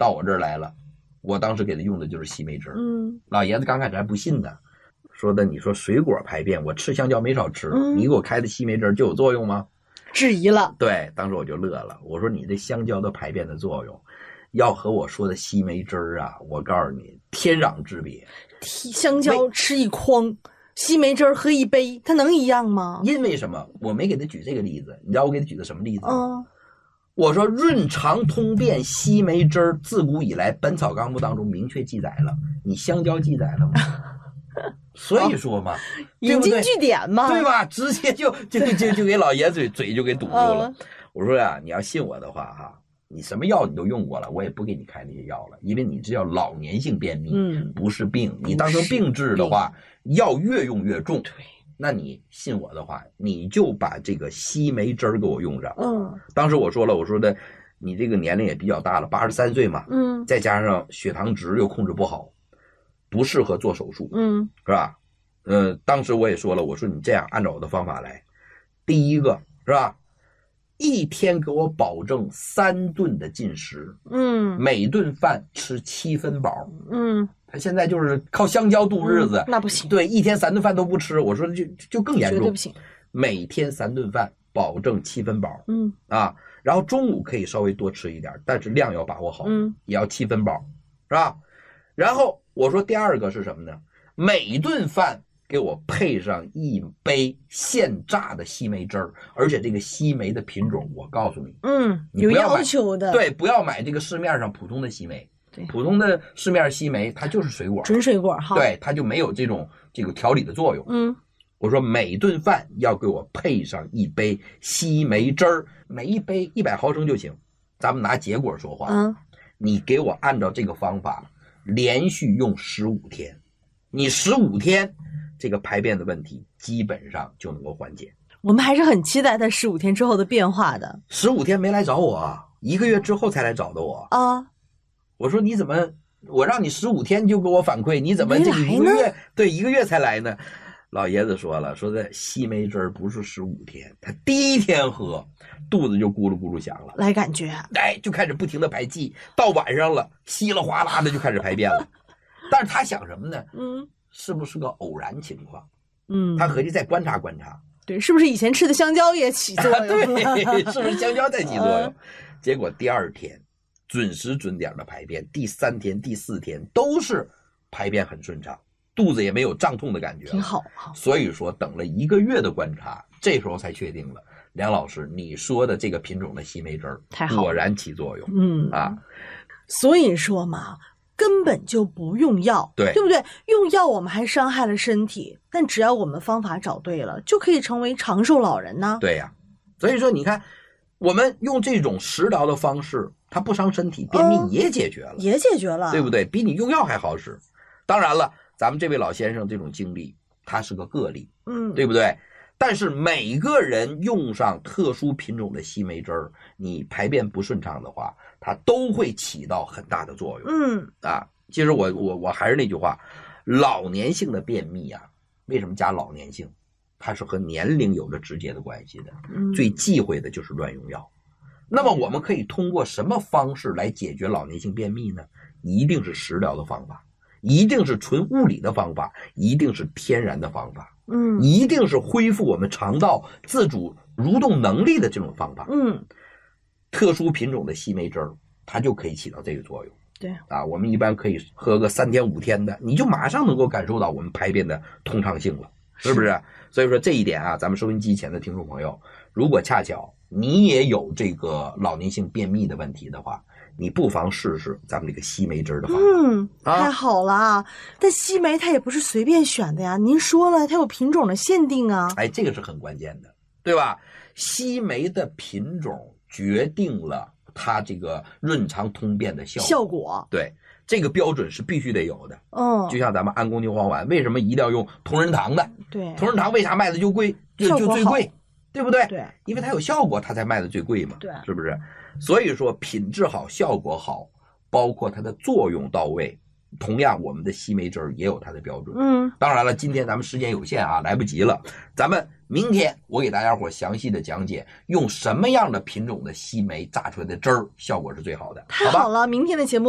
到我这儿来了，我当时给他用的就是西梅汁。老爷子刚开始还不信呢，说的你说水果排便，我吃香蕉没少吃，你给我开的西梅汁就有作用吗？ 质疑了。 对，当时我就乐了，我说你这香蕉的排便的作用，要和我说的西梅汁啊，我告诉你天壤之别。 香蕉吃一筐，西梅汁喝一杯，它能一样吗？ 因为什么？我没给他举这个例子，你知道我给他举的什么例子吗？我说润肠通便西梅汁自古以来《本草纲目》当中明确记载了，你香蕉记载了吗？所以说嘛， 引经据典嘛， 对吧？直接就给老爷嘴就给堵住了。我说呀，你要信我的话哈，你什么药你都用过了，我也不给你开那些药了，因为你这叫老年性便秘，不是病。你当成病治的话，药越用越重。对，那你信我的话，你就把这个西梅汁给我用上。当时我说了，我说的你这个年龄也比较大了，83岁嘛，再加上血糖值又控制不好，不适合做手术，是吧？当时我也说了，我说你这样按照我的方法来，第一个是吧？一天给我保证3顿的进食，每顿饭吃7分饱，他现在就是靠香蕉度日子， 那不行。 对，一天3顿饭都不吃，我说就更严重， 绝对不行。 每天3顿饭保证7分饱，然后中午可以稍微多吃一点，但是量要把握好，也要7分饱，是吧？然后我说第二个是什么呢？每顿饭给我配上1杯现榨的西梅汁儿，而且这个西梅的品种，我告诉你，你不要买， 有要求的， 对，不要买这个市面上普通的西梅，普通的市面西梅它就是水果， 纯水果哈， 对，它就没有这个调理的作用。我说每顿饭要给我配上1杯西梅汁儿，每一杯100毫升就行。咱们拿结果说话，你给我按照这个方法连续用15天，你15天。这个排便的问题基本上就能够缓解。 我们还是很期待他15天之后的变化的。 15天没来找我，1个月之后才来找的我啊！我说你怎么，我让你15天就给我反馈，你怎么这个1个月，对，1个月才来呢？老爷子说了，说的西梅汁不是15天，他第1天喝，肚子就咕噜咕噜响了， 来感觉， 哎，就开始不停的排气，到晚上了，稀里哗啦的就开始排便了。但是他想什么呢？是不是个偶然情况？他合计再观察观察， 对，是不是以前吃的香蕉也起作用？ 对，是不是香蕉在起作用？结果第2天准时准点的排便，第3天、第4天都是排便很顺畅，肚子也没有胀痛的感觉， 挺好。 所以说等了1个月的观察，这时候才确定了，梁老师你说的这个品种的西梅汁果然起作用。 所以说嘛。根本就不用药，对不对？用药我们还伤害了身体，但只要我们方法找对了，就可以成为长寿老人呢。 对呀，所以说你看，我们用这种食疗的方式，它不伤身体，便秘也解决了， 也解决了， 对不对？比你用药还好使。当然了，咱们这位老先生这种经历，他是个个例，对不对？但是每个人用上特殊品种的西梅汁儿，你排便不顺畅的话，它都会起到很大的作用。其实我还是那句话，老年性的便秘啊，为什么加老年性？它是和年龄有着直接的关系的。最忌讳的就是乱用药。那么我们可以通过什么方式来解决老年性便秘呢？一定是食疗的方法，一定是纯物理的方法，一定是天然的方法。一定是恢复我们肠道自主蠕动能力的这种方法。特殊品种的西梅汁儿，它就可以起到这个作用。 对我们一般可以喝个3天5天的，你就马上能够感受到我们排便的通畅性了，是不是？所以说这一点咱们收音机前的听众朋友，如果恰巧你也有这个老年性便秘的问题的话，你不妨试试咱们这个西梅汁的方法。 太好了。但西梅它也不是随便选的呀，您说了它有品种的限定啊。 这个是很关键的，对吧？西梅的品种决定了它这个润肠通便的效果。对，这个标准是必须得有的。就像咱们安宫牛黄丸，为什么一定要用同仁堂的？ 对， 同仁堂为啥卖的就贵，就最贵，对不对？ 对， 因为它有效果，它才卖的最贵嘛。 对， 是不是？所以说品质好，效果好，包括它的作用到位。同样，我们的西梅汁也有它的标准。当然了，今天咱们时间有限来不及了。咱们明天我给大家伙详细的讲解，用什么样的品种的西梅榨出来的汁儿效果是最好的。 太好了，明天的节目。